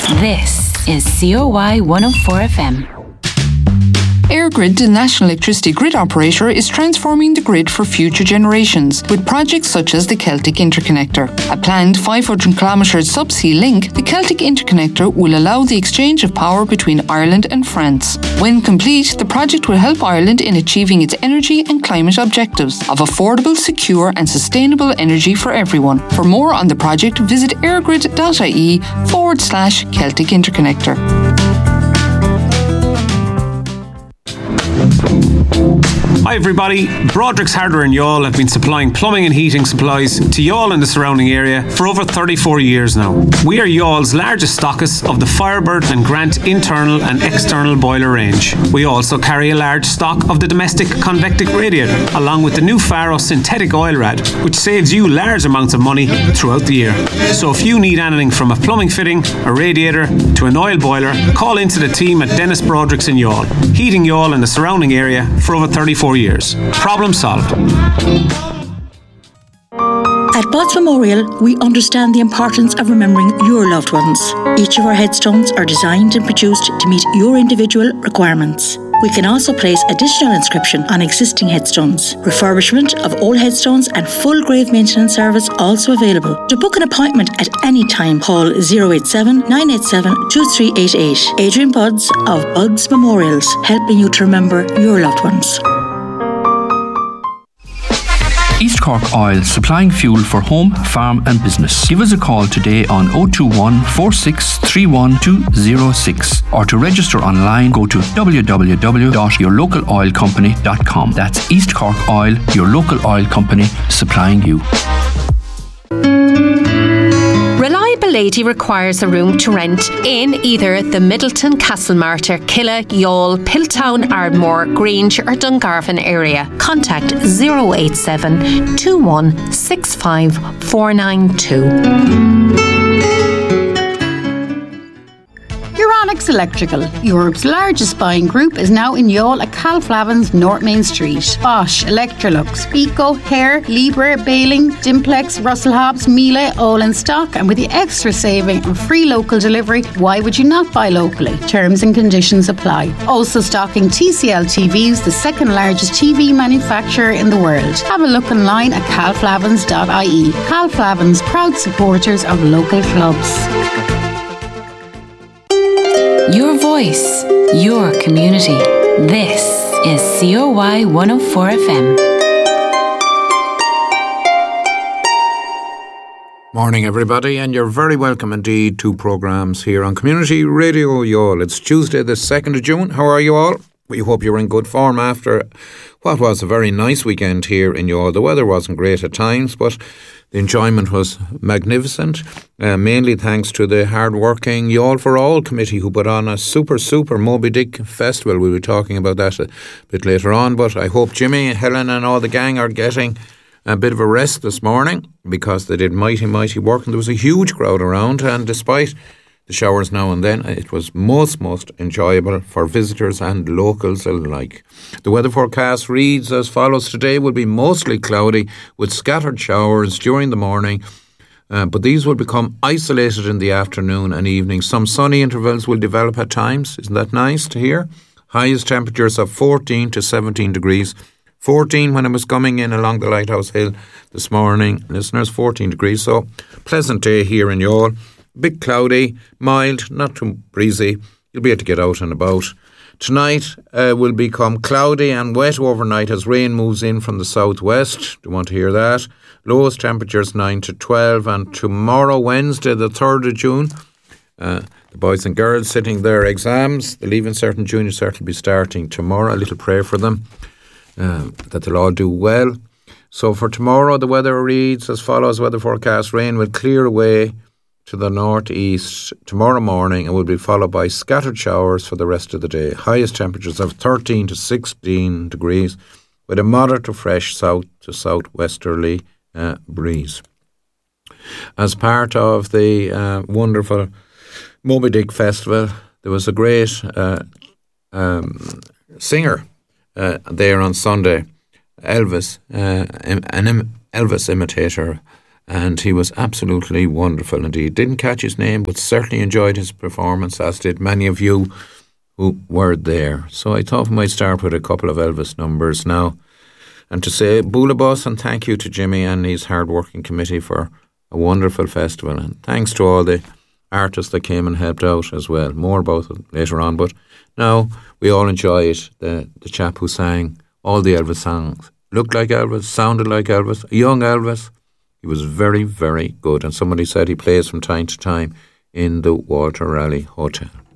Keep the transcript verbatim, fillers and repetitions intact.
This is C O Y one oh four F M. EirGrid, the national electricity grid operator, is transforming the grid for future generations with projects such as the Celtic Interconnector. A planned five hundred kilometre subsea link, the Celtic Interconnector will allow the exchange of power between Ireland and France. When complete, the project will help Ireland in achieving its energy and climate objectives of affordable, secure and sustainable energy for everyone. For more on the project, visit airgrid.ie forward slash Celtic Interconnector. Hi everybody, Broderick's Hardware in Youghal have been supplying plumbing and heating supplies to Youghal and the surrounding area for over thirty-four years now. We are Youghall's largest stockist of the Firebird and Grant internal and external boiler range. We also carry a large stock of the domestic convectic radiator, along with the new Faro synthetic oil rad, which saves you large amounts of money throughout the year. So if you need anything from a plumbing fitting, a radiator to an oil boiler, call into the team at Dennis Broderick's in Youghal, heating Youghal and the surrounding area for over thirty-four years. Problem solved. At Bud's Memorial, we understand the importance of remembering your loved ones. Each of our headstones are designed and produced to meet your individual requirements. We can also place additional inscription on existing headstones. Refurbishment of old headstones and full grave maintenance service also available. To book an appointment at any time, call zero eight seven, nine eight seven, two three eight eight. Adrian Budds of Budds Memorials, helping you to remember your loved ones. East Cork Oil, supplying fuel for home, farm and business. Give us a call today on oh two one, four six three one, two oh six or to register online go to w w w dot your local oil company dot com. That's East Cork Oil, your local oil company, supplying you. Reliability requires a room to rent in either the Middleton, Castlemartyr, Killa, Youghal, Piltown, Ardmore, Grange or Dungarvan area. Contact zero eight seven, two one six five, four nine two. Euronics Electrical, Europe's largest buying group, is now in Youghal at Calflavin's North Main Street. Bosch, Electrolux, Pico, Hare, Libre, Baling, Dimplex, Russell Hobbs, Miele, all in stock, and with the extra saving and free local delivery, why would you not buy locally? Terms and conditions apply. Also stocking T C L T Vs, the second largest T V manufacturer in the world. Have a look online at calflavins dot I E. Calflavins, proud supporters of local clubs. Your voice, your community. This is C O Y one oh four F M. Morning everybody, and you're very welcome indeed to programmes here on Community Radio Youghal. It's Tuesday the second of June. How are you all? We hope you're in good form after what was a very nice weekend here in Youghal. The weather wasn't great at times, but the enjoyment was magnificent, uh, mainly thanks to the hard-working Youghal for All committee who put on a super, super Moby Dick festival. We'll be talking about that a bit later on, but I hope Jimmy, Helen and all the gang are getting a bit of a rest this morning because they did mighty, mighty work and there was a huge crowd around, and despite the showers now and then, it was most, most enjoyable for visitors and locals alike. The weather forecast reads as follows. Today will be mostly cloudy with scattered showers during the morning, uh, but these will become isolated in the afternoon and evening. Some sunny intervals will develop at times. Isn't that nice to hear? Highest temperatures of fourteen to seventeen degrees. fourteen when I was coming in along the Lighthouse Hill this morning. Listeners, fourteen degrees. So, pleasant day here in Youghal. Bit cloudy, mild, not too breezy. You'll be able to get out and about. Tonight uh, will become cloudy and wet overnight as rain moves in from the southwest. Do you want to hear that? Lowest temperatures nine to twelve. And tomorrow, Wednesday, the third of June, uh, the boys and girls sitting their exams, the Leaving Cert and Junior Cert will be starting tomorrow. A little prayer for them, uh, that they'll all do well. So for tomorrow, the weather reads as follows. Weather forecast: rain will clear away to the northeast tomorrow morning and will be followed by scattered showers for the rest of the day. Highest temperatures of thirteen to sixteen degrees with a moderate to fresh south to southwesterly uh, breeze. As part of the uh, wonderful Moby Dick Festival, there was a great uh, um, singer uh, there on Sunday, Elvis, uh, an Elvis imitator, and he was absolutely wonderful indeed. Didn't catch his name, but certainly enjoyed his performance, as did many of you who were there. So I thought we might start with a couple of Elvis numbers now, and to say Bula Bus, and thank you to Jimmy and his hard-working committee for a wonderful festival, and thanks to all the artists that came and helped out as well. More about it later on, but now we all enjoy it. The, the chap who sang all the Elvis songs looked like Elvis, sounded like Elvis, a young Elvis. He was very, very good, and somebody said he plays from time to time in the Walter Raleigh Hotel.